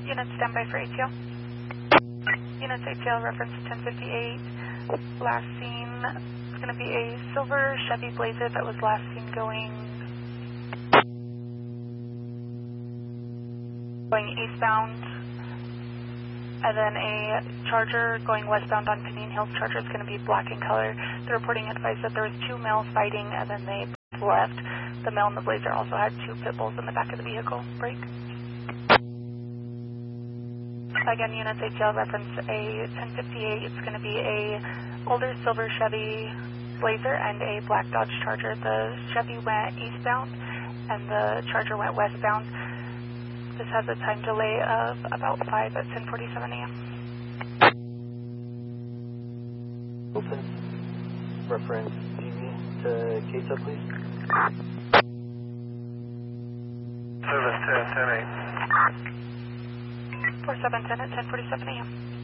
Units standby for ATL. Units ATL reference 1058. Last seen, it's going to be a silver Chevy Blazer that was last seen going eastbound. And then a Charger going westbound on Pinion Hills. Charger is going to be black in color. The reporting advised that there was 2 males fighting, and then they left. The male in the Blazer also had 2 pit bulls in the back of the vehicle. Break. Again, units ATL reference a 1058. It's going to be a older silver Chevy Blazer and a black Dodge Charger. The Chevy went eastbound, and the Charger went westbound. This has a time delay of about 5 at 10:47 a.m. Open. Reference TV to CASA, please. Service 10-10-8. 4710 at 10:47 a.m.